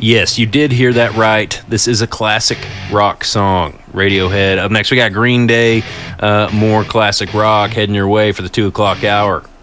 Yes, you did hear that right. This is a classic rock song. Radiohead. Up next, we got Green Day. More classic rock heading your way for the 2 o'clock hour.